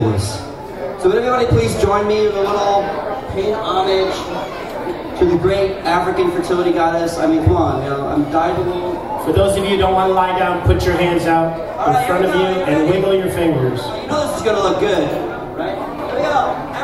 So would everybody please join me in a little paying homage to the great African fertility goddess. I mean, come on, I'm diving. For those of you who don't want to lie down, put your hands out in front of you and wiggle your fingers. You know this is going to look good, right? Here we go.